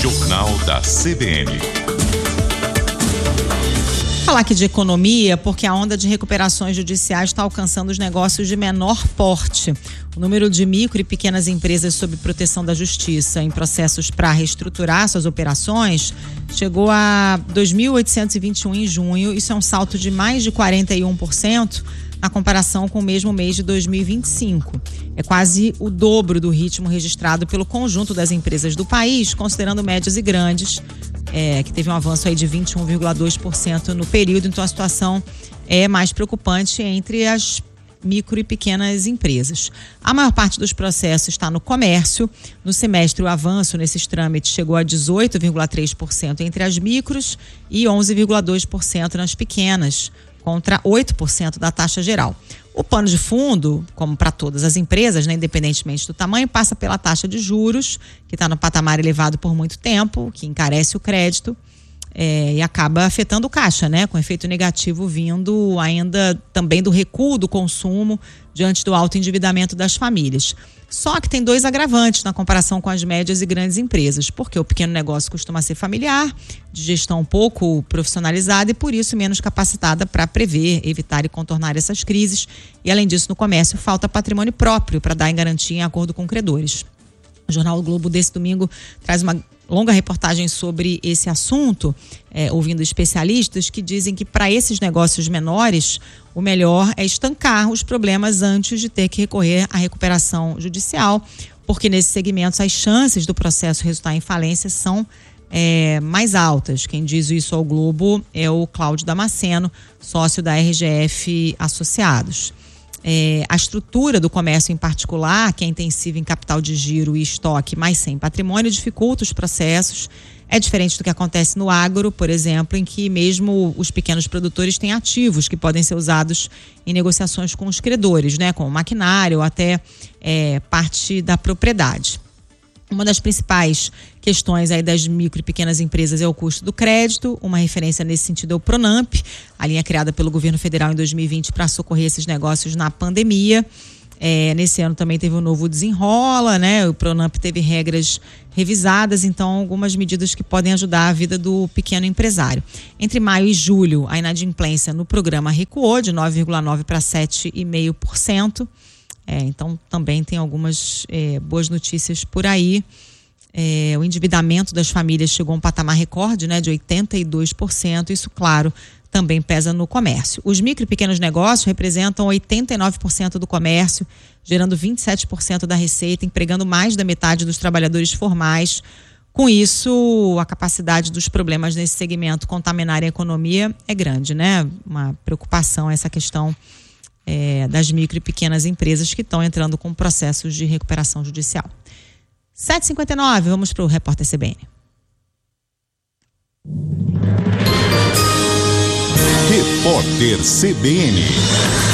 Jornal da CBN. Falar aqui de economia, porque a onda de recuperações judiciais está alcançando os negócios de menor porte. O número de micro e pequenas empresas sob proteção da justiça em processos para reestruturar suas operações chegou a 2.821 em junho. Isso é um salto de mais de 41% na comparação com o mesmo mês de 2025. É quase o dobro do ritmo registrado pelo conjunto das empresas do país, considerando médias e grandes, que teve um avanço aí de 21,2% no período. Então a situação é mais preocupante entre as micro e pequenas empresas. A maior parte dos processos está no comércio. No semestre, o avanço nesses trâmites chegou a 18,3% entre as micros e 11,2% nas pequenas, contra 8% da taxa geral. O pano de fundo, como para todas as empresas, né, independentemente do tamanho, passa pela taxa de juros, que está no patamar elevado por muito tempo, que encarece o crédito e acaba afetando o caixa, né, com efeito negativo vindo ainda também do recuo do consumo diante do alto endividamento das famílias. Só que tem dois agravantes na comparação com as médias e grandes empresas, porque o pequeno negócio costuma ser familiar, de gestão pouco profissionalizada e por isso menos capacitada para prever, evitar e contornar essas crises. E além disso, no comércio falta patrimônio próprio para dar em garantia em acordo com credores. O Jornal o Globo desse domingo traz uma longa reportagem sobre esse assunto, ouvindo especialistas que dizem que para esses negócios menores o melhor é estancar os problemas antes de ter que recorrer à recuperação judicial, porque nesses segmentos as chances do processo resultar em falência são mais altas. Quem diz isso ao Globo é o Cláudio Damasceno, sócio da RGF Associados. A estrutura do comércio em particular, que é intensiva em capital de giro e estoque, mas sem patrimônio, dificulta os processos. É diferente do que acontece no agro, por exemplo, em que mesmo os pequenos produtores têm ativos que podem ser usados em negociações com os credores, né, como maquinário ou até parte da propriedade. Uma das principais questões aí das micro e pequenas empresas é o custo do crédito. Uma referência nesse sentido é o Pronamp, a linha criada pelo governo federal em 2020 para socorrer esses negócios na pandemia. Nesse ano também teve um novo desenrola, né? O Pronamp teve regras revisadas, então algumas medidas que podem ajudar a vida do pequeno empresário. Entre maio e julho, a inadimplência no programa recuou de 9,9% para 7,5%. Então também tem algumas boas notícias por aí. O endividamento das famílias chegou a um patamar recorde, né, de 82%. Isso, claro, também pesa no comércio. Os micro e pequenos negócios representam 89% do comércio, gerando 27% da receita, empregando mais da metade dos trabalhadores formais. Com isso, a capacidade dos problemas nesse segmento contaminarem a economia é grande, né? Uma preocupação essa questão das micro e pequenas empresas que estão entrando com processos de recuperação judicial. 7h59, vamos para o Repórter CBN. Repórter CBN.